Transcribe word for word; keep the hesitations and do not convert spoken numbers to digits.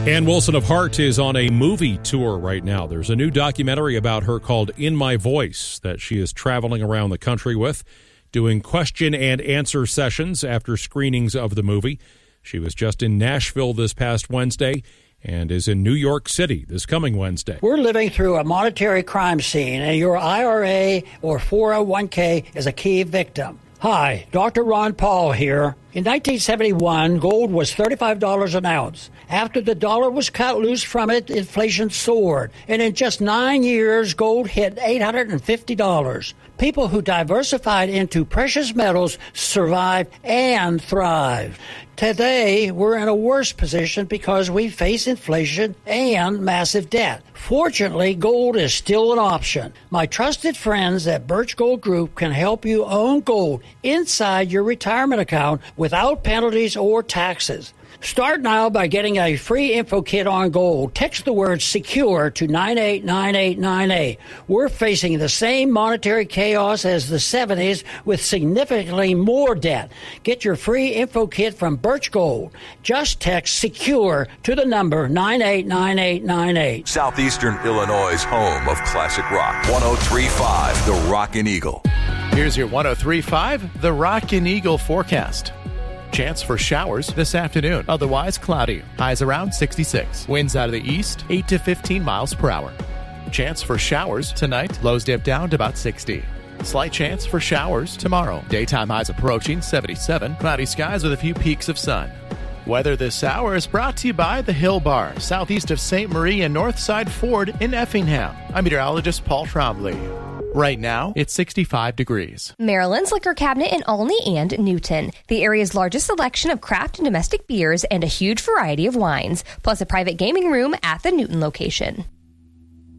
Ann Wilson of Heart is on a movie tour right now. There's a new documentary about her called In My Voice that she is traveling around the country with, doing question and answer sessions after screenings of the movie. She was just in Nashville this past Wednesday and is in New York City this coming Wednesday. We're living through a monetary crime scene, and your I R A or four oh one k is a key victim. Hi, Doctor Ron Paul here. In nineteen seventy-one, gold was thirty-five dollars an ounce. After the dollar was cut loose from it, inflation soared. And in just nine years, gold hit eight hundred fifty dollars. People who diversified into precious metals survived and thrived. Today, we're in a worse position because we face inflation and massive debt. Fortunately, gold is still an option. My trusted friends at Birch Gold Group can help you own gold inside your retirement account without penalties or taxes. Start now by getting a free info kit on gold. Text the word SECURE to nine eight nine eight nine eight. We're facing the same monetary chaos as the seventies with significantly more debt. Get your free info kit from Birch Gold. Just text SECURE to the number nine eight nine eight nine eight. Southeastern Illinois' home of classic rock. one oh three point five, The Rockin' Eagle. Here's your one oh three point five, The Rockin' Eagle forecast. Chance for showers this afternoon. Otherwise cloudy. Highs around sixty-six. Winds out of the east, eight to fifteen miles per hour. Chance for showers tonight. Lows dip down to about sixty. Slight chance for showers tomorrow. Daytime highs approaching seventy-seven. Cloudy skies with a few peaks of sun. Weather this hour is brought to you by the Hill Bar, southeast of Saint Marie and Northside Ford in Effingham. I'm meteorologist Paul Trombley. Right now, it's sixty-five degrees. Maryland's Liquor Cabinet in Olney and Newton. The area's largest selection of craft and domestic beers and a huge variety of wines, plus a private gaming room at the Newton location.